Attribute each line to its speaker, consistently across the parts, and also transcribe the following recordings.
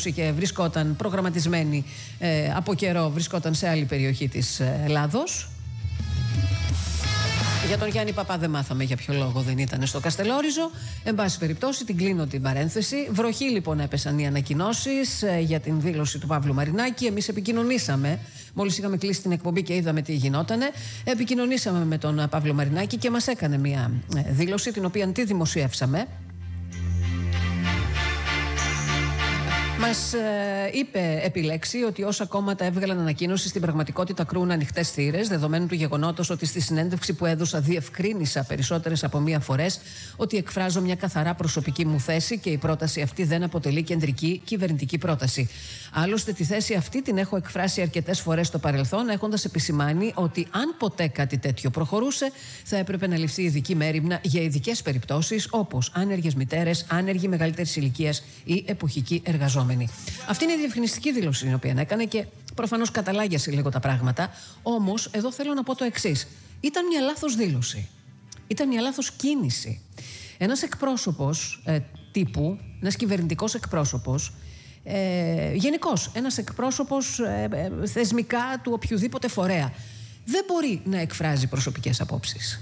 Speaker 1: εκδήλωση και βρισκόταν προγραμματισμένη από καιρό, βρισκόταν σε άλλη περιοχή της Ελλάδος. Για τον Γιάννη Παπά δεν μάθαμε για ποιο λόγο δεν ήταν στο Καστελόριζο. Εν πάση περιπτώσει, την κλείνω την παρένθεση. Βροχή λοιπόν έπεσαν οι ανακοινώσεις για την δήλωση του Παύλου Μαρινάκη. Εμείς επικοινωνήσαμε, μόλις είχαμε κλείσει την εκπομπή και είδαμε τι γινότανε. Επικοινωνήσαμε με τον Παύλο Μαρινάκη και μας έκανε μια δήλωση, την οποία τη δημοσιεύσαμε. Μας είπε επιλέξει ότι όσα κόμματα έβγαλαν ανακοίνωση στην πραγματικότητα κρούν ανοιχτές θύρες, δεδομένου του γεγονότος ότι στη συνέντευξη που έδωσα διευκρίνησα περισσότερες από μία φορές ότι εκφράζω μια καθαρά προσωπική μου θέση και η πρόταση αυτή δεν αποτελεί κεντρική κυβερνητική πρόταση. Άλλωστε, τη θέση αυτή την έχω εκφράσει αρκετές φορές στο παρελθόν, έχοντας επισημάνει ότι αν ποτέ κάτι τέτοιο προχωρούσε, θα έπρεπε να ληφθεί ειδική μέριμνα για ειδικές περιπτώσεις, όπως άνεργες μητέρες, άνεργοι μεγαλύτερης ηλικίας ή εποχικοί εργαζόμενοι. Αυτή είναι η διευκρινιστική δήλωση την οποία έκανε και προφανώς καταλάγιασε λίγο τα πράγματα. Όμως, εδώ θέλω να πω το εξής. Ήταν μια λάθος δήλωση. Ήταν μια λάθος κίνηση. Ένας εκπρόσωπος τύπου, ένας κυβερνητικός εκπρόσωπος, γενικώς ένας εκπρόσωπος θεσμικά του οποιουδήποτε φορέα, δεν μπορεί να εκφράζει προσωπικές απόψεις.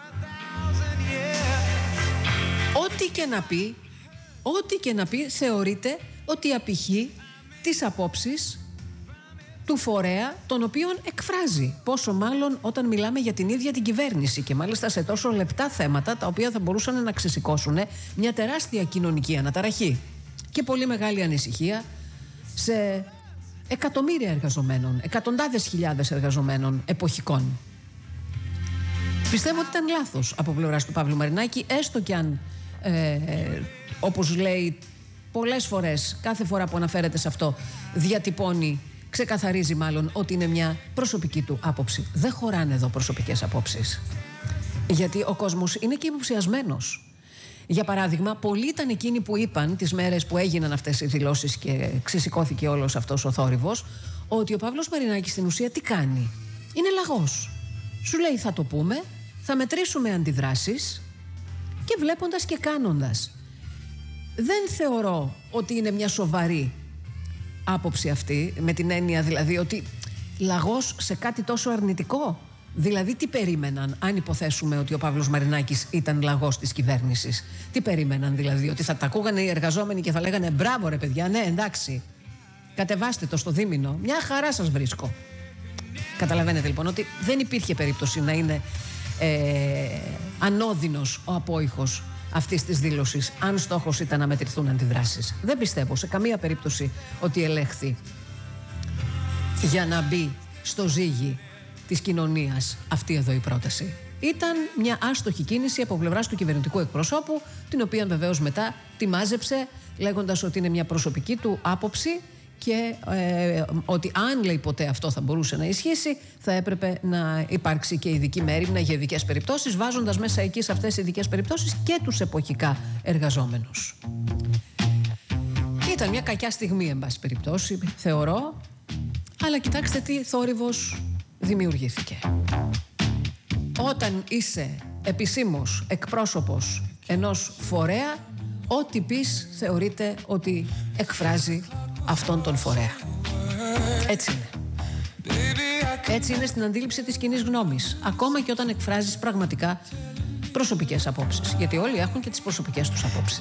Speaker 1: Ό,τι και να πει θεωρείται ότι απηχεί τις απόψεις του φορέα τον οποίον εκφράζει. Πόσο μάλλον όταν μιλάμε για την ίδια την κυβέρνηση και μάλιστα σε τόσο λεπτά θέματα τα οποία θα μπορούσαν να ξεσηκώσουν μια τεράστια κοινωνική αναταραχή και πολύ μεγάλη ανησυχία σε εκατομμύρια εργαζομένων, εκατοντάδες χιλιάδες εργαζομένων εποχικών. Πιστεύω ότι ήταν λάθος από πλευράς του Παύλου Μαρινάκη, έστω κι αν όπως λέει πολλές φορές, κάθε φορά που αναφέρεται σε αυτό, διατυπώνει, ξεκαθαρίζει μάλλον ότι είναι μια προσωπική του άποψη. Δεν χωράνε εδώ προσωπικές απόψεις. Γιατί ο κόσμος είναι και υποψιασμένος. Για παράδειγμα, πολλοί ήταν εκείνοι που είπαν τις μέρες που έγιναν αυτές οι δηλώσεις και ξεσηκώθηκε όλος αυτός ο θόρυβος, ότι ο Παύλος Μαρινάκης στην ουσία τι κάνει? Είναι λαγός. Σου λέει θα το πούμε, θα μετρήσουμε αντιδράσεις και βλέποντας και κάνοντας. Δεν θεωρώ ότι είναι μια σοβαρή άποψη αυτή, με την έννοια δηλαδή ότι λαγός σε κάτι τόσο αρνητικό. Δηλαδή τι περίμεναν, αν υποθέσουμε ότι ο Παύλος Μαρινάκης ήταν λαγός της κυβέρνησης? Τι περίμεναν δηλαδή, ότι θα τα ακούγανε οι εργαζόμενοι και θα λέγανε μπράβο ρε παιδιά, ναι εντάξει, κατεβάστε το στο δίμηνο, μια χαρά σας βρίσκω? Καταλαβαίνετε λοιπόν ότι δεν υπήρχε περίπτωση να είναι ανώδυνος ο απόϊχος αυτής της δήλωσης, αν στόχος ήταν να μετρηθούν αντιδράσεις. Δεν πιστεύω σε καμία περίπτωση ότι ελέγχθη για να μπει στο ζύγι της κοινωνίας αυτή εδώ η πρόταση. Ήταν μια άστοχη κίνηση από πλευράς του κυβερνητικού εκπροσώπου, την οποία βεβαίως μετά τη μάζεψε λέγοντας ότι είναι μια προσωπική του άποψη και ότι αν λέει ποτέ αυτό θα μπορούσε να ισχύσει, θα έπρεπε να υπάρξει και ειδική μέριμνα για ειδικές περιπτώσεις, βάζοντας μέσα εκεί σε αυτές τις ειδικές περιπτώσεις και τους εποχικά εργαζόμενους. Ήταν μια κακιά στιγμή, εν πάση περιπτώσει, θεωρώ, αλλά κοιτάξτε τι θόρυβος δημιουργήθηκε. Όταν είσαι επισήμως εκπρόσωπος ενός φορέα, ό,τι πεις θεωρείται ότι εκφράζει αυτόν τον φορέα. Έτσι είναι. Έτσι είναι στην αντίληψη της κοινής γνώμης. Ακόμα και όταν εκφράζεις πραγματικά προσωπικές απόψεις. Γιατί όλοι έχουν και τις προσωπικές τους απόψεις.